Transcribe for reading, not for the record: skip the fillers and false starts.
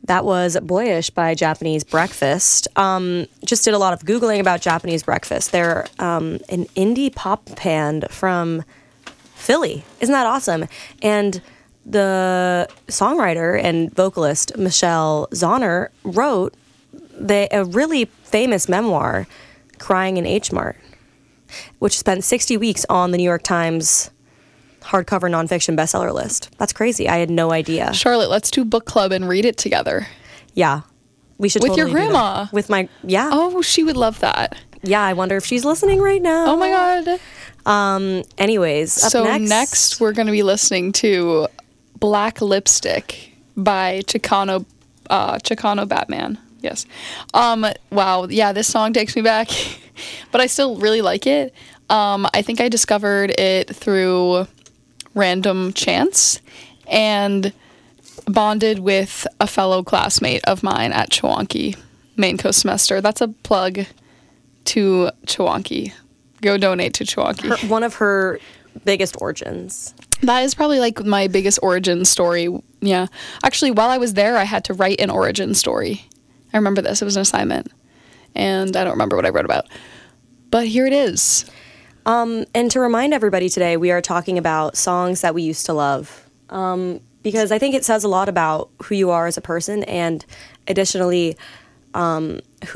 That was Boyish by Japanese Breakfast. Just did a lot of Googling about Japanese Breakfast. They're an indie pop band from Philly. Isn't that awesome? And the songwriter and vocalist Michelle Zauner wrote a really famous memoir, Crying in H Mart, which spent 60 weeks on the New York Times hardcover nonfiction bestseller list. That's crazy. I had no idea. Charlotte, let's do book club and read it together. Yeah. We should with totally your do grandma. that. With my, yeah. Oh, she would love that. Yeah, I wonder if she's listening right now. Oh my God. Anyways, up so next we're going to be listening to Black Lipstick by Chicano Batman. Yes. Wow. Yeah, this song takes me back, but I still really like it. I think I discovered it through random chance and bonded with a fellow classmate of mine at Chewonki Main Coast semester. That's a plug to Chewonki. Go donate to Chewonki. one of her biggest origins. That is probably like my biggest origin story. Yeah. Actually, while I was there, I had to write an origin story. I remember this. It was an assignment. And I don't remember what I wrote about. But here it is. And to remind everybody today, we are talking about songs that we used to love. Because I think it says a lot about who you are as a person, and additionally, who